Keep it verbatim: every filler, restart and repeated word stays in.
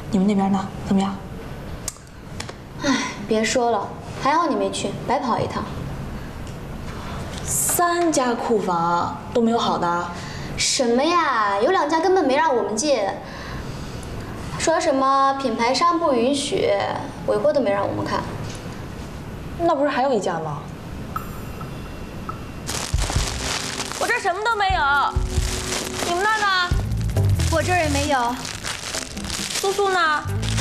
你们那边呢？怎么样？ 唉，别说了，还好你没去，白跑一趟。 三家库房都没有好的。 什么呀？有两家根本没让我们进，说什么品牌商不允许，尾货都没让我们看。 那不是还有一家吗？我这什么都没有，你们那儿呢？ 我这儿也没有。 苏苏呢？